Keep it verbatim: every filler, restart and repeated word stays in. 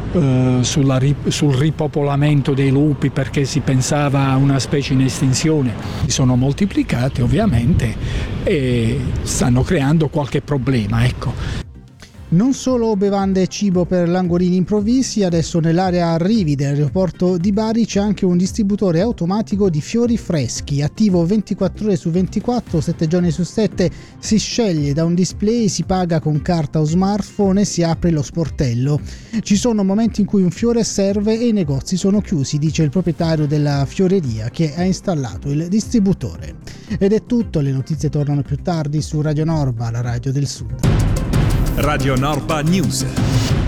eh, sulla, sul ripopolamento dei lupi, perché si pensava a una specie in estinzione. Si sono moltiplicati ovviamente e stanno creando qualche problema, ecco. Non solo bevande e cibo per langorini improvvisi, adesso nell'area arrivi dell'aeroporto di Bari c'è anche un distributore automatico di fiori freschi, attivo ventiquattro ore su ventiquattro, sette giorni su sette, si sceglie da un display, si paga con carta o smartphone e si apre lo sportello. Ci sono momenti in cui un fiore serve e i negozi sono chiusi, dice il proprietario della fioreria che ha installato il distributore. Ed è tutto, le notizie tornano più tardi su Radio Norba, la radio del Sud. Radio Norba News.